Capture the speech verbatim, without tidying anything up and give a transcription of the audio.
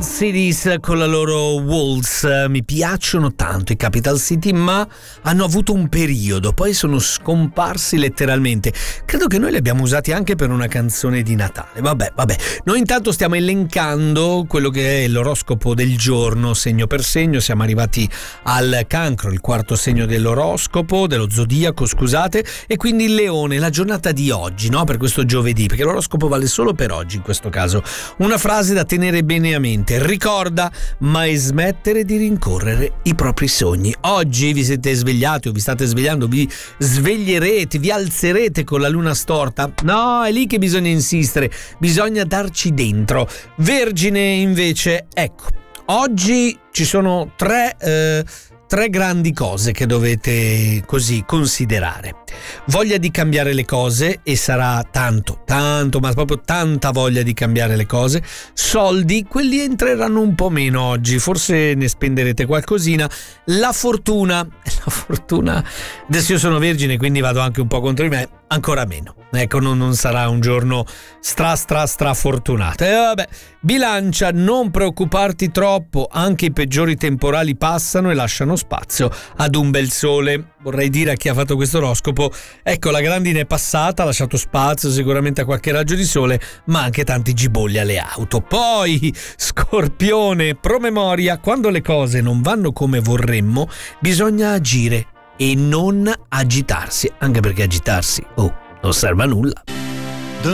Capital Cities con la loro Waltz. Mi piacciono tanto i Capital City, ma hanno avuto un periodo, poi sono scomparsi letteralmente. Credo che noi li abbiamo usati anche per una canzone di Natale. Vabbè, vabbè. Noi intanto stiamo elencando quello che è l'oroscopo del giorno, segno per segno. Siamo arrivati al Cancro, il quarto segno dell'oroscopo, dello zodiaco, scusate, e quindi il Leone, la giornata di oggi, no? Per questo giovedì, perché l'oroscopo vale solo per oggi in questo caso. Una frase da tenere bene a mente: ricorda mai smettere di rincorrere i propri sogni. Oggi vi siete svegliati o vi state svegliando, vi sveglierete, vi alzerete con la luna storta? No, è lì che bisogna insistere, bisogna darci dentro. Vergine invece, ecco, oggi ci sono tre eh, tre grandi cose che dovete così considerare. Voglia di cambiare le cose, e sarà tanto, tanto, ma proprio tanta voglia di cambiare le cose. Soldi, quelli entreranno un po' meno oggi, forse ne spenderete qualcosina. La fortuna, la fortuna, adesso io sono vergine quindi vado anche un po' contro di me, ancora meno. Ecco, non, non sarà un giorno stra stra stra fortunato. E vabbè, Bilancia, non preoccuparti troppo, anche i peggiori temporali passano e lasciano spazio ad un bel sole. Vorrei dire a chi ha fatto questo oroscopo, ecco, la grandine è passata, ha lasciato spazio sicuramente a qualche raggio di sole, ma anche tanti gibolli alle auto. Poi, Scorpione, promemoria, quando le cose non vanno come vorremmo, bisogna agire e non agitarsi, anche perché agitarsi, oh, non serve a nulla.